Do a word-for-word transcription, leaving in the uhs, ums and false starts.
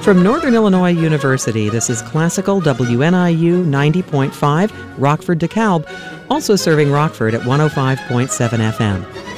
From Northern Illinois University, this is Classical W N I U ninety point five, Rockford, DeKalb, also serving Rockford at one oh five point seven F M.